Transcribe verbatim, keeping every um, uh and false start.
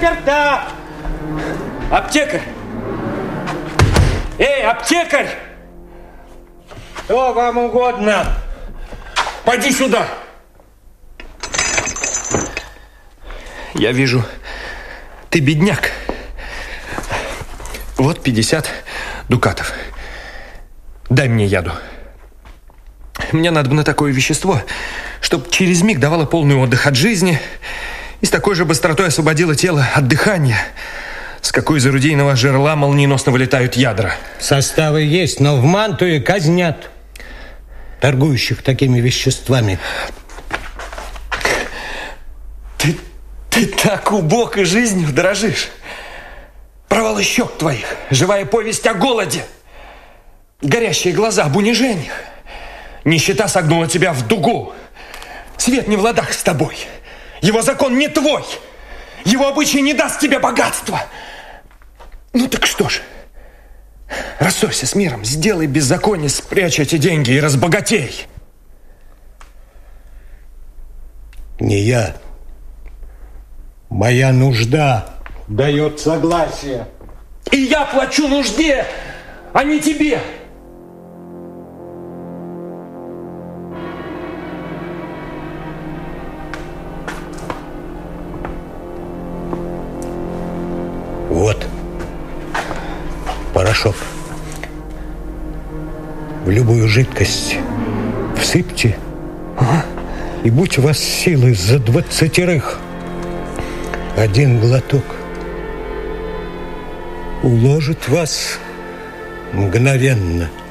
заперта. Аптекарь! Эй, аптекарь! Что вам угодно? Пойди сюда. Я вижу, ты бедняк. Вот пятьдесят дукатов. Дай мне яду. Мне надо на такое вещество, чтобы через миг давало полный отдых от жизни и с такой же быстротой освободило тело от дыхания, с какой из орудийного жерла молниеносно вылетают ядра. Составы есть, но в Мантуе казнят торгующих такими веществами. Ты, ты так убог и жизнью дорожишь. Провалы щек твоих, живая повесть о голоде, горящие глаза об унижениях. Нищета согнула тебя в дугу. Свет не в ладах с тобой. Его закон не твой. Его обычай не даст тебе богатства. Ну так что ж, рассорься с миром, сделай беззаконие, спрячь эти деньги и разбогатей. Не я. Моя нужда дает согласие. И я плачу нужде, а не тебе. Вот порошок. В любую жидкость всыпьте, ага. И будь у вас силы за двадцатерых. Один глоток уложит вас мгновенно.